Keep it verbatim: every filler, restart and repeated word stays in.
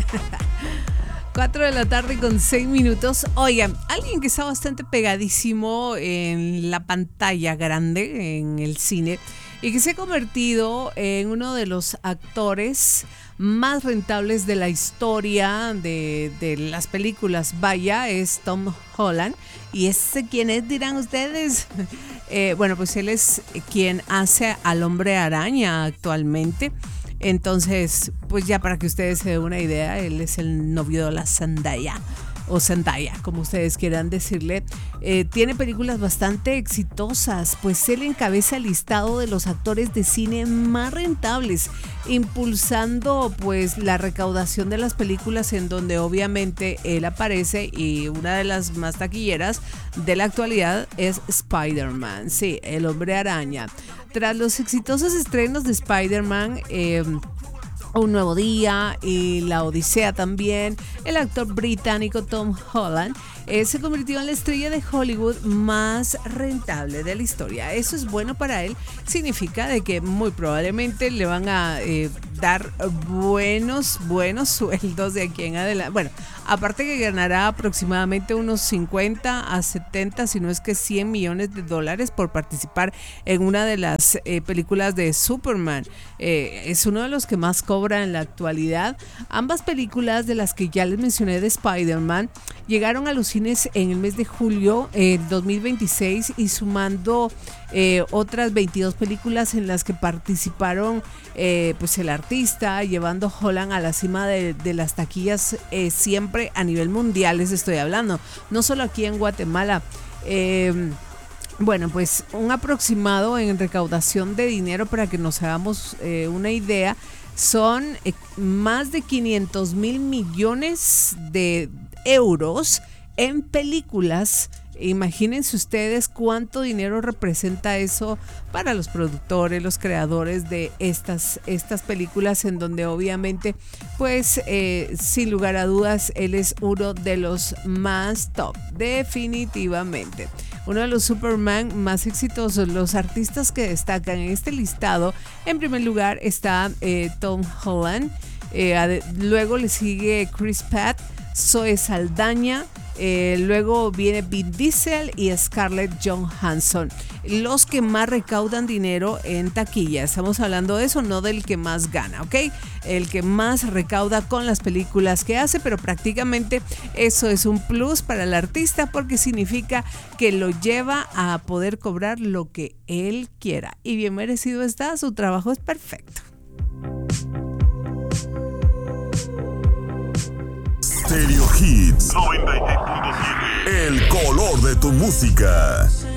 Cuatro de la tarde con seis minutos. Oigan, alguien que está bastante pegadísimo en la pantalla grande, en el cine, y que se ha convertido en uno de los actores más rentables de la historia de, de las películas, vaya, es Tom Holland. ¿Y ese quién es, dirán ustedes? Eh, bueno, pues él es quien hace al Hombre Araña actualmente. Entonces, pues ya para que ustedes se den una idea, él es el novio de la Zendaya, o Zendaya, como ustedes quieran decirle. Eh, tiene películas bastante exitosas, pues él encabeza el listado de los actores de cine más rentables, impulsando pues la recaudación de las películas en donde obviamente él aparece, y una de las más taquilleras de la actualidad es Spider-Man, sí, el Hombre Araña. Tras los exitosos estrenos de Spider-Man, eh, Un Nuevo Día y La Odisea también, el actor británico Tom Holland eh, se convirtió en la estrella de Hollywood más rentable de la historia. Eso es bueno para él, significa de que muy probablemente le van a eh, dar buenos, buenos sueldos de aquí en adelante. Bueno, aparte que ganará aproximadamente unos cincuenta a setenta, si no es que cien millones de dólares por participar en una de las eh, películas de Superman. Eh, es uno de los que más cobra en la actualidad. Ambas películas de las que ya les mencioné de Spider-Man llegaron a los cines en el mes de julio del eh, dos mil veintiséis, y sumando eh, otras veintidós películas en las que participaron eh, pues el artista, llevando Holland a la cima de, de las taquillas eh, siempre a nivel mundial, les estoy hablando, no solo aquí en Guatemala. Eh, Bueno, pues un aproximado en recaudación de dinero, para que nos hagamos eh, una idea, son eh, más de quinientos mil millones de euros en películas. Imagínense ustedes cuánto dinero representa eso para los productores, los creadores de estas, estas películas, en donde obviamente, pues eh, sin lugar a dudas, él es uno de los más top, definitivamente. Uno de los Superman más exitosos. Los artistas que destacan en este listado, en primer lugar está eh, Tom Holland, eh, luego le sigue Chris Pratt, Zoe Saldaña, Eh, luego viene Vin Diesel y Scarlett Johansson, los que más recaudan dinero en taquilla. Estamos hablando de eso, no del que más gana, ¿ok? El que más recauda con las películas que hace, pero prácticamente eso es un plus para el artista, porque significa que lo lleva a poder cobrar lo que él quiera. Y bien merecido está, su trabajo es perfecto. Stereo Hits noventa y seis punto siete. El color de tu música.